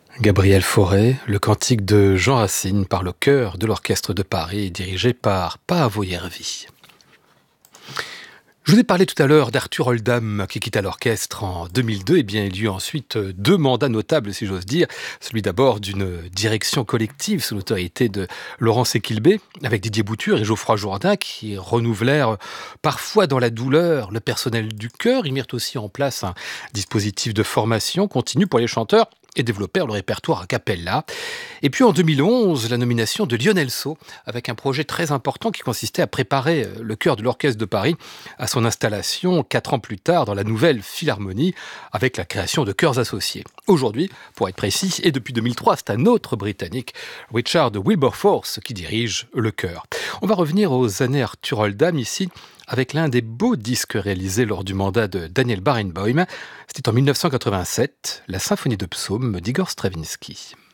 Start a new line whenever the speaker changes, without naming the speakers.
Gabriel Fauré, le cantique de Jean Racine par le chœur de l'Orchestre de Paris, dirigé par Paavo Järvi. Je vous ai parlé tout à l'heure d'Arthur Oldham qui quitta l'orchestre en 2002. Eh bien, il y eut ensuite deux mandats notables, si j'ose dire. Celui d'abord d'une direction collective sous l'autorité de Laurent Séquilbé, avec Didier Bouture et Geoffroy Jourdain, qui renouvelèrent parfois dans la douleur le personnel du chœur. Ils mirent aussi en place un dispositif de formation continue pour les chanteurs et développèrent le répertoire a cappella. Et puis en 2011, la nomination de Lionel Sceaux, avec un projet très important qui consistait à préparer le chœur de l'Orchestre de Paris à son installation 4 ans plus tard dans la nouvelle Philharmonie, avec la création de chœurs associés. Aujourd'hui, pour être précis, et depuis 2003, c'est un autre Britannique, Richard Wilberforce, qui dirige le chœur. On va revenir aux années Arthur Oldham ici, avec l'un des beaux disques réalisés lors du mandat de Daniel Barenboim. C'était en 1987, la symphonie de psaumes d'Igor Stravinsky.